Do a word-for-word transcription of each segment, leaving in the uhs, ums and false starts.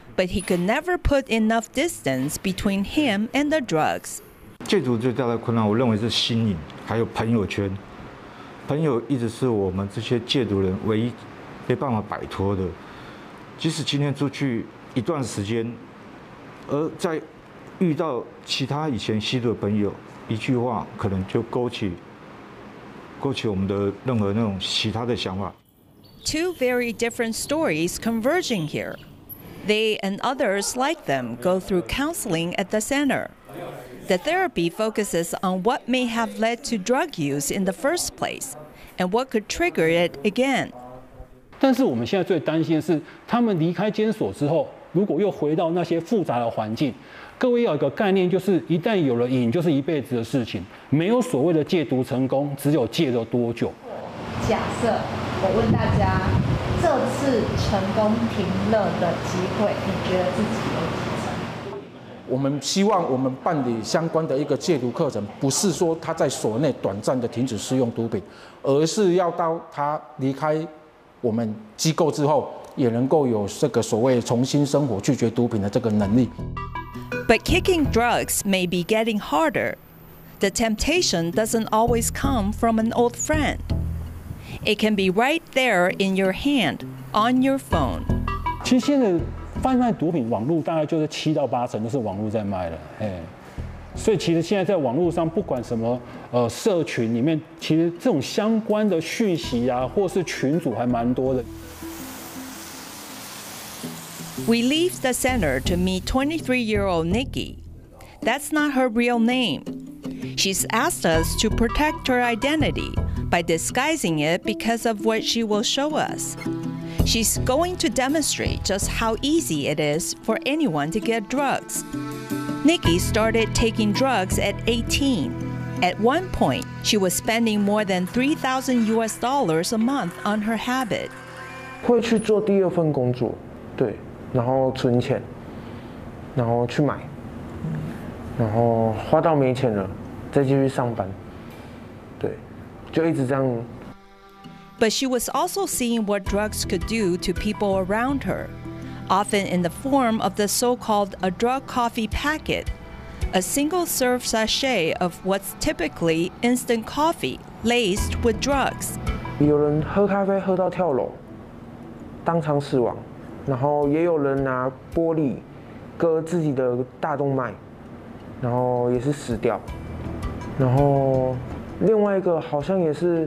but he could never put enough distance between him and the drugs. 戒毒最大的困难，我认为是心瘾，还有朋友圈。朋友一直是我们这些戒毒人唯一没办法摆脱的。即使今天出去一段时间，而在遇到其他以前吸毒的朋友，一句话可能就勾起勾起我们的任何那种其他的想法。 Two very different stories converging here. They and others like them go through counseling at the center. The therapy focuses on what may have led to drug use in the first place and what could trigger it again. 但是我们现在最担心的是，他们离开监所之后，如果又回到那些复杂的环境，各位要有一个概念，就是一旦有了瘾，就是一辈子的事情，没有所谓的戒毒成功，只有戒了多久。 假设我问大家，这次成功停乐的机会，你觉得自己有几成？ 我们希望我们办理相关的一个戒毒课程，不是说他在所内短暂的停止使用毒品，而是要到他离开我们机构之后，也能够有这个所谓重新生活、拒绝毒品的这个能力。 But kicking drugs may be getting harder. The temptation doesn't always come from an old friend. It can be right there in your hand, on your phone. 其实现在贩卖毒品网络大概就是七到八成都是网络在卖的，哎，所以其实现在在网络上，不管什么呃社群里面，其实这种相关的讯息啊，或是群组还蛮多的。 We leave the center to meet twenty-three-year-old Nikki. That's not her real name. She's asked us to protect her identity by disguising it because of what she will show us. She's going to demonstrate just how easy it is for anyone to get drugs. Nikki started taking drugs at eighteen. At one point, she was spending more than three thousand U S dollars a month on her habit. 会去做第二份工作，对，然后存钱，然后去买，然后花到没钱了，再继续上班，对，就一直这样。 But she was also seeing what drugs could do to people around her, often in the form of the so-called a drug coffee packet, a single-serve sachet of what's typically instant coffee laced with drugs. 有人喝咖啡喝到跳楼，当场死亡，然后也有人拿玻璃割自己的大动脉，然后也是死掉，然后另外一个好像也是。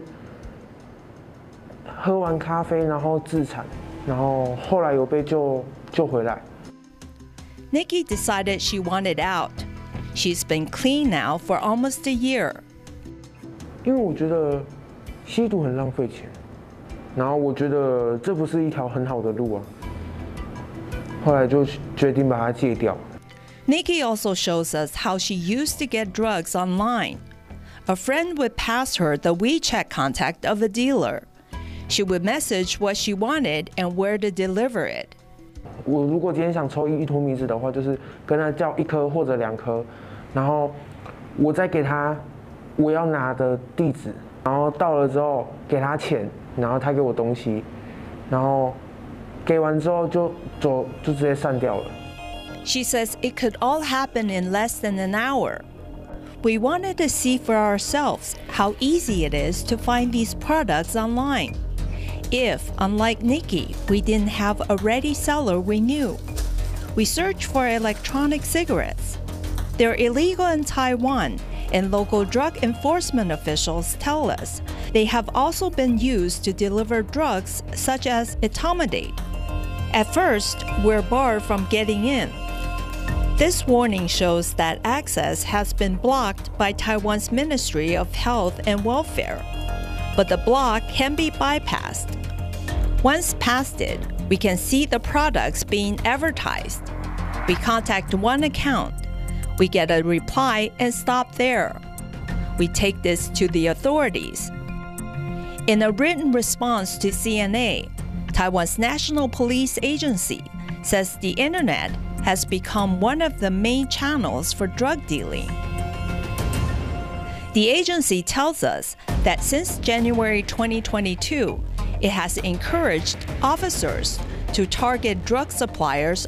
喝完咖啡，然后自残，然后后来有被救救回来。 Nikki decided she wanted out. She's been clean now for almost a year. 因为我觉得吸毒很浪费钱，然后我觉得这不是一条很好的路啊。后来就决定把它戒掉。 Nikki also shows us how she used to get drugs online. A friend would pass her the WeChat contact of a dealer. She would message what she wanted and where to deliver it. 我如果今天想抽一坨米子的话，就是跟他叫一颗或者两颗，然后我再给他我要拿的地址，然后到了之后给他钱，然后他给我东西，然后给完之后就走，就直接散掉了。 She says it could all happen in less than an hour. We wanted to see for ourselves how easy it is to find these products online. If, unlike Nikki, we didn't have a ready seller we knew. We searched for electronic cigarettes. They're illegal in Taiwan, and local drug enforcement officials tell us they have also been used to deliver drugs such as etomidate. At first, we're barred from getting in. This warning shows that access has been blocked by Taiwan's Ministry of Health and Welfare, but the block can be bypassed. Once past it, we can see the products being advertised. We contact one account. We get a reply and stop there. We take this to the authorities. In a written response to C N A, Taiwan's National Police Agency says the internet has become one of the main channels for drug dealing. The agency tells us that since January twenty twenty-two, it has encouraged officers to target drug suppliers